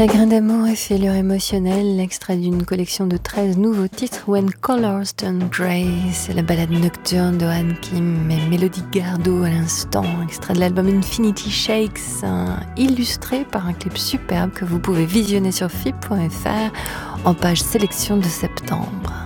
Chagrin d'amour et fêlure émotionnelle, extrait d'une collection de 13 nouveaux titres, When Colors Turn Grey, c'est la balade nocturne de Han Kim et Mélodie Gardot à l'instant, extrait de l'album Infinity Shakes, illustré par un clip superbe que vous pouvez visionner sur FIP.fr en page sélection de septembre.